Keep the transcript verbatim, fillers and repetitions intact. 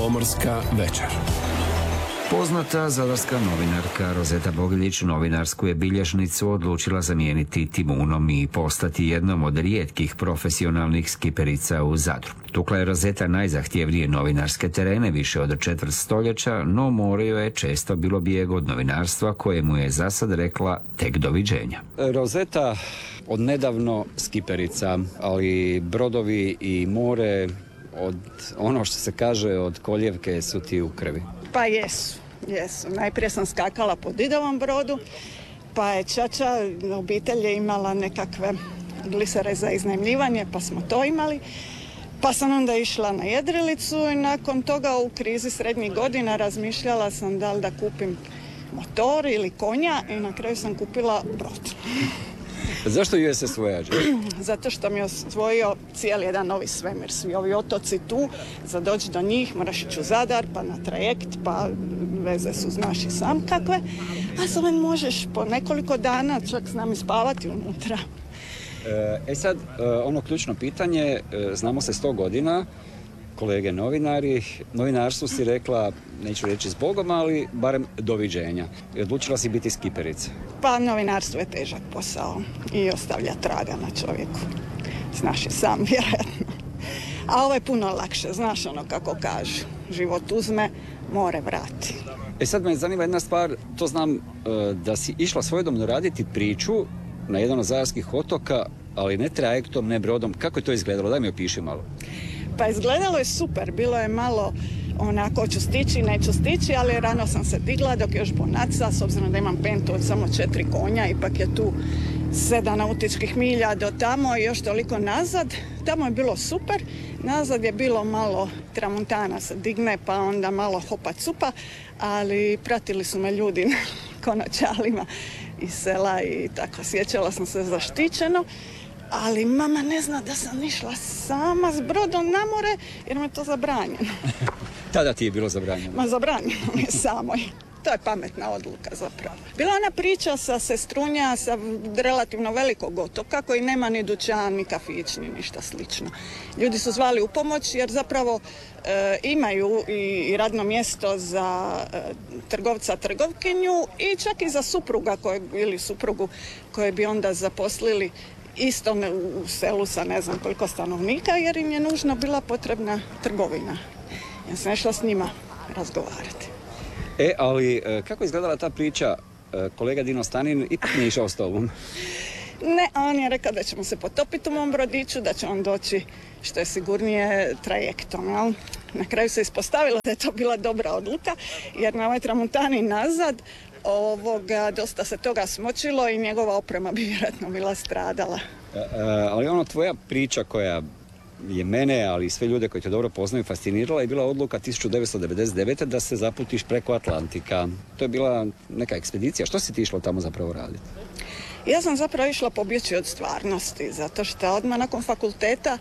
Pomorska večer. Poznata zadarska novinarka Rozeta Bogiljić novinarsku je bilježnicu odlučila zamijeniti timunom i postati jednom od rijetkih profesionalnih skiperica u Zadru. Tukla je Rozeta najzahtjevnije novinarske terene više od četvrt stoljeća, no more joj je često bilo bijeg od novinarstva koje mu je zasad rekla tek doviđenja. Rozeta od nedavno skiperica, ali brodovi i more, od ono što se kaže od koljevke su ti u krvi. Pa jesu, jesu. Najprije sam skakala po didovom brodu, pa je čača, obitelj je imala nekakve glisere za iznajmljivanje, pa smo to imali. Pa sam onda išla na jedrilicu i nakon toga u krizi srednjih godina razmišljala sam da li da kupim motor ili konja i na kraju sam kupila brod. Zašto ju je se Voyager? Zato što mi je osvojio cijeli jedan novi svemir. Svi ovi otoci tu, za doći do njih moraš ići u Zadar, pa na trajekt, pa veze su znaš i sam kakve. A s ovim možeš po nekoliko dana čak s nami spavati unutra. E sad, ono ključno pitanje, znamo se sto godina, kolege novinari, novinarstvu si rekla, neću reći zbogom, ali barem doviđenja. I odlučila si biti skiperica. Pa novinarstvo je težak posao i ostavlja traga na čovjeku. Znaš i sam, vjerojatno. A ovo je puno lakše, znaš ono kako kažu. Život uzme, more vrati. E sad me zanima jedna stvar, to znam da si išla svojedobno raditi priču na jedan od zadarskih otoka, ali ne trajektom, ne brodom. Kako je to izgledalo? Daj mi opiši malo. Pa izgledalo je super, bilo je malo onako ću stići, neću stići, ali rano sam se digla dok još bonaca, s obzirom da imam pentu od samo četiri konja, ipak je tu sedam nautičkih milja do tamo i još toliko nazad. Tamo je bilo super, nazad je bilo malo tramontana se digne, pa onda malo hopa cupa, ali pratili su me ljudi na konoćalima iz sela i tako, sjećala sam se zaštićeno. Ali mama ne zna da sam išla sama s brodom na more jer mi je to zabranjeno. Tada ti je bilo zabranjeno? Ma zabranjeno mi je samoj. To je pametna odluka zapravo. Bila ona priča sa Sestrunja, sa relativno velikog otoka koji nema ni dućan, ni kafić, ni ništa slično. Ljudi su zvali u pomoć jer zapravo e, imaju i, i radno mjesto za e, trgovca, trgovkinju i čak i za supruga kojeg, ili suprugu koje bi onda zaposlili isto u selu sa ne znam koliko stanovnika jer im je nužno bila potrebna trgovina. Ja sam išla s njima razgovarati. E, ali kako je izgledala ta priča? Kolega Dino Stanin ipak nije išao s tobom. Ne, on je rekao da ćemo se potopiti u mom brodiću, da će on doći što je sigurnije trajektom. Jel? Na kraju se ispostavilo da je to bila dobra odluka jer na ovoj tramontani nazad ovoga, dosta se toga smočilo i njegova oprema bi vjerojatno bila stradala. E, ali ono tvoja priča koja je mene, ali i sve ljude koji te dobro poznaju, fascinirala je bila odluka tisuću devetsto devedeset devete. da se zaputiš preko Atlantika. To je bila neka ekspedicija. Što si ti išla tamo zapravo raditi? Ja sam zapravo išla pobjeći od stvarnosti, zato što odmah nakon fakulteta